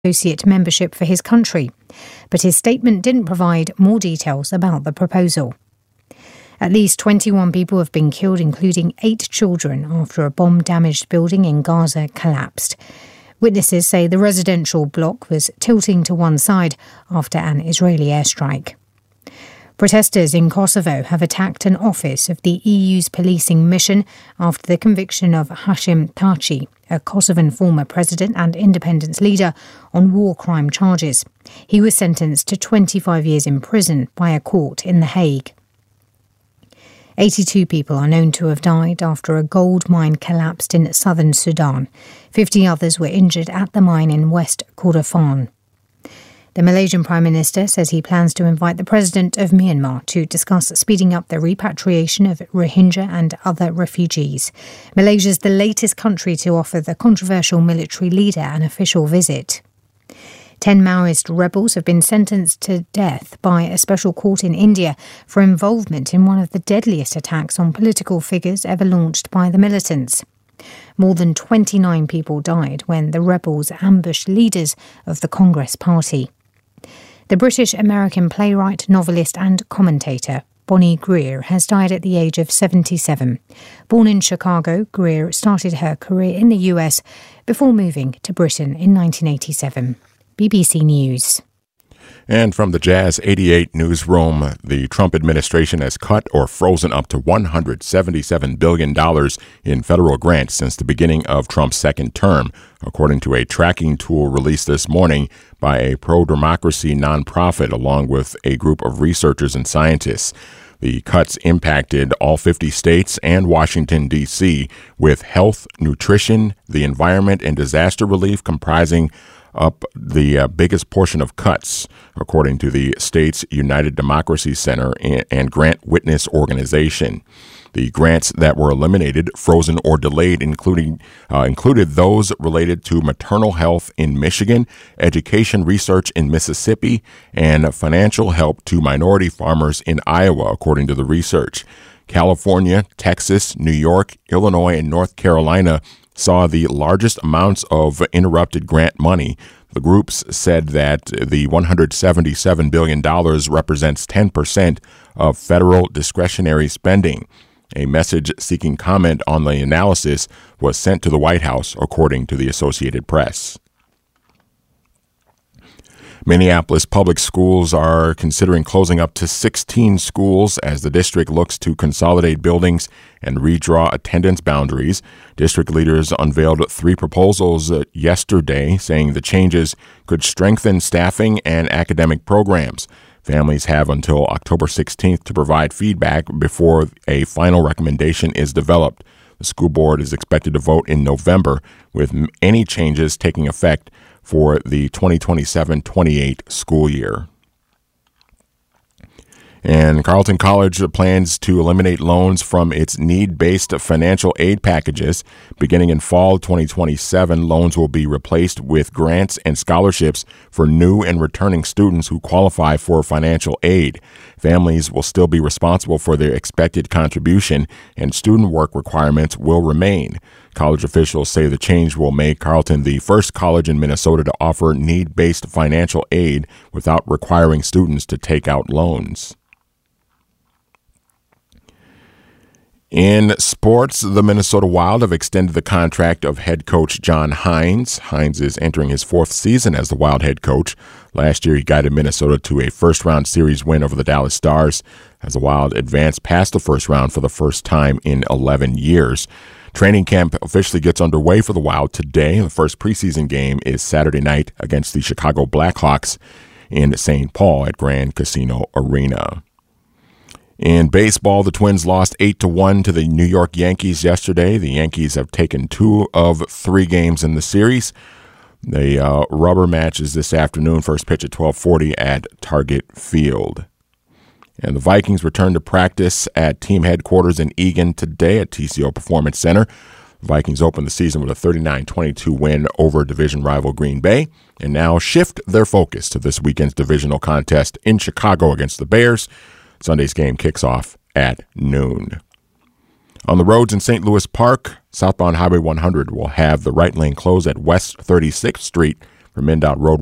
associate membership for his country, but his statement didn't provide more details about the proposal. At least 21 people have been killed, including 8 children, after a bomb-damaged building in Gaza collapsed. Witnesses say the residential block was tilting to one side after an Israeli airstrike. Protesters in Kosovo have attacked an office of the EU's policing mission after the conviction of Hashim Thaçi, a Kosovan former president and independence leader, on war crime charges. He was sentenced to 25 years in prison by a court in The Hague. 82 people are known to have died after a gold mine collapsed in southern Sudan. 50 others were injured at the mine in West Kordofan. The Malaysian Prime Minister says he plans to invite the President of Myanmar to discuss speeding up the repatriation of Rohingya and other refugees. Malaysia is the latest country to offer the controversial military leader an official visit. 10 Maoist rebels have been sentenced to death by a special court in India for involvement in one of the deadliest attacks on political figures ever launched by the militants. More than 29 people died when the rebels ambushed leaders of the Congress Party. The British-American playwright, novelist and commentator Bonnie Greer has died at the age of 77. Born in Chicago, Greer started her career in the US before moving to Britain in 1987. BBC News. And from the Jazz 88 newsroom, the Trump administration has cut or frozen up to $177 billion in federal grants since the beginning of Trump's second term, according to a tracking tool released this morning by a pro-democracy nonprofit along with a group of researchers and scientists. The cuts impacted all 50 states and Washington, D.C., with health, nutrition, the environment, and disaster relief comprising up the biggest portion of cuts, according to the state's United Democracy Center and Grant Witness organization. The grants that were eliminated, frozen, or delayed included those related to maternal health in Michigan, education research in Mississippi, and financial help to minority farmers in Iowa, according to the research. California, Texas, New York, Illinois, and North Carolina saw the largest amounts of interrupted grant money. The groups said that the $177 billion represents 10% of federal discretionary spending. A message seeking comment on the analysis was sent to the White House, according to the Associated Press. Minneapolis public schools are considering closing up to 16 schools as the district looks to consolidate buildings and redraw attendance boundaries. District leaders unveiled 3 proposals yesterday, saying the changes could strengthen staffing and academic programs. Families have until October 16th to provide feedback before a final recommendation is developed. The school board is expected to vote in November, with any changes taking effect for the 2027-28 school year. And Carleton College plans to eliminate loans from its need-based financial aid packages. Beginning in fall 2027, loans will be replaced with grants and scholarships for new and returning students who qualify for financial aid. Families will still be responsible for their expected contribution, and student work requirements will remain. College officials say the change will make Carleton the first college in Minnesota to offer need-based financial aid without requiring students to take out loans. In sports, the Minnesota Wild have extended the contract of head coach John Hines. Hines is entering his 4th season as the Wild head coach. Last year, he guided Minnesota to a first-round series win over the Dallas Stars as the Wild advanced past the first round for the first time in 11 years. Training camp officially gets underway for the Wild today. The first preseason game is Saturday night against the Chicago Blackhawks in St. Paul at Grand Casino Arena. In baseball, the Twins lost 8-1 to the New York Yankees yesterday. The Yankees have taken 2 of 3 games in the series. The rubber match is this afternoon, first pitch at 12:40 at Target Field. And the Vikings return to practice at team headquarters in Eagan today at TCO Performance Center. The Vikings opened the season with a 39-22 win over division rival Green Bay and now shift their focus to this weekend's divisional contest in Chicago against the Bears. Sunday's game kicks off at noon. On the roads in St. Louis Park, southbound Highway 100 will have the right lane closed at West 36th Street from MnDOT Road